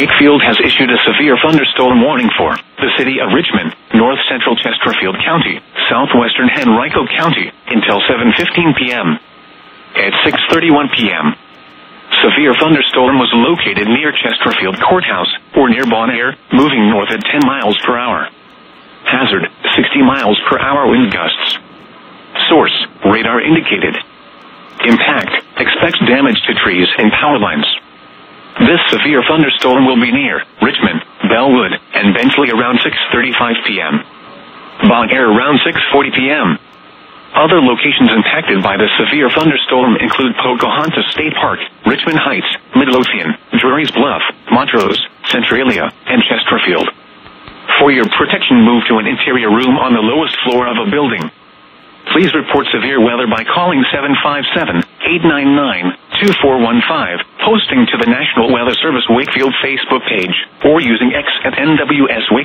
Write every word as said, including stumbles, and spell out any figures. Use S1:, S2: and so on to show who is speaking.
S1: Wakefield has issued a severe thunderstorm warning for the city of Richmond, north central Chesterfield County, southwestern Henrico County, until seven fifteen p m At six thirty-one p m, severe thunderstorm was located near Chesterfield Courthouse, or near Bon Air, moving north at ten miles per hour. Hazard, sixty miles per hour wind gusts. Source, radar indicated. Impact, expects damage to trees and power lines. This severe thunderstorm will be near Richmond, Bellwood, and Benchley around six thirty-five p m Bon Air around six forty p m Other locations impacted by the severe thunderstorm include Pocahontas State Park, Richmond Heights, Midlothian, Drury's Bluff, Montrose, Centralia, and Chesterfield. For your protection, move to an interior room on the lowest floor of a building. Please report severe weather by calling seven five seven, eight nine nine, two four one five, posting to the National Weather Service Wakefield Facebook page, or using X at N W S Wakefield.